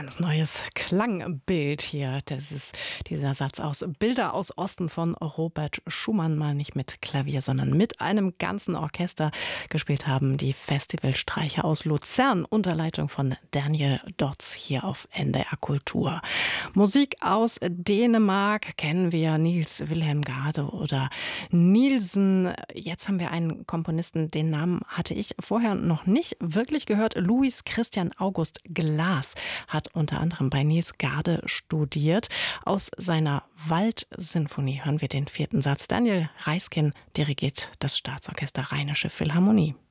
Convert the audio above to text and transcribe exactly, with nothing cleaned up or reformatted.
ganz neues Klangbild hier. Das ist dieser Satz aus Bilder aus Osten von Robert Schumann, mal nicht mit Klavier, sondern mit einem ganzen Orchester gespielt haben. Die Festivalstreicher aus Luzern unter Leitung von Daniel Dotz hier auf N D R Kultur. Musik aus Dänemark kennen wir, Niels Wilhelm Gade oder Nielsen. Jetzt haben wir einen Komponisten, den Namen hatte ich vorher noch nicht wirklich gehört. Louis Christian August Glas hat unter anderem bei Niels Gade studiert. Aus seiner Waldsinfonie hören wir den vierten Satz. Daniel Reiskin dirigiert das Staatsorchester Rheinische Philharmonie.